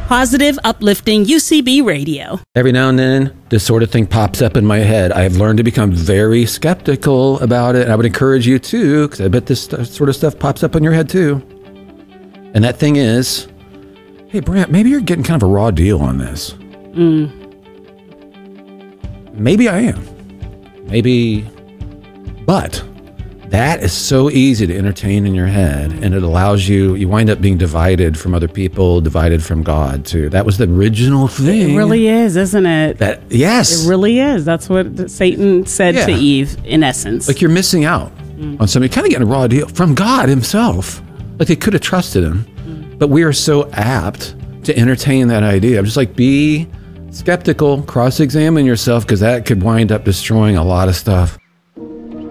Positive, uplifting UCB radio. Every now and then, this sort of thing pops up in my head. I've learned to become very skeptical about it. And I would encourage you too, because I bet this sort of stuff pops up in your head too. And that thing is, hey, Brant, maybe you're getting kind of a raw deal on this. Maybe I am. Maybe, but that is so easy to entertain in your head, and it allows you wind up being divided from other people, divided from God too. That was the original thing. It really is, isn't it? Yes. It really is. That's what Satan said to Eve, in essence. Like you're missing out on somebody kind of getting a raw deal from God himself. Like they could have trusted him. But we are so apt to entertain that idea. I'm just like, be skeptical, cross-examine yourself, because that could wind up destroying a lot of stuff.